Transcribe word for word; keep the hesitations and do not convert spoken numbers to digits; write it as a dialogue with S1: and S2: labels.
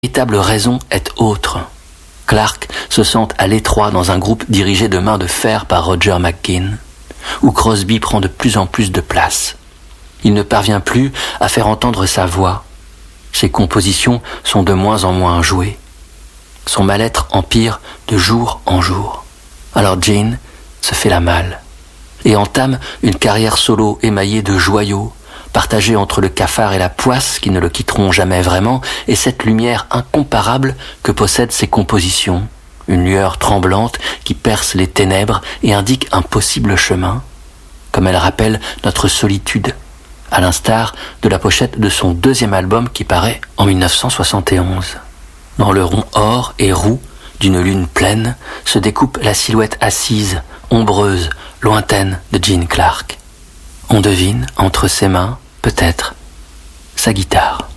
S1: véritable raison est autre. Clark se sent à l'étroit dans un groupe dirigé de main de fer par Roger McGuinn, où Crosby prend de plus en plus de place. Il ne parvient plus à faire entendre sa voix. Ses compositions sont de moins en moins jouées. Son mal-être empire de jour en jour. Alors Gene se fait la malle et entame une carrière solo émaillée de joyaux, partagée entre le cafard et la poisse qui ne le quitteront jamais vraiment, et cette lumière incomparable que possèdent ses compositions, une lueur tremblante qui perce les ténèbres et indique un possible chemin, comme elle rappelle notre solitude, à l'instar de la pochette de son deuxième album qui paraît en mille neuf cent soixante et onze. Dans le rond or et roux d'une lune pleine se découpe la silhouette assise, ombreuse, lointaine de Gene Clark. On devine, entre ses mains, peut-être, sa guitare.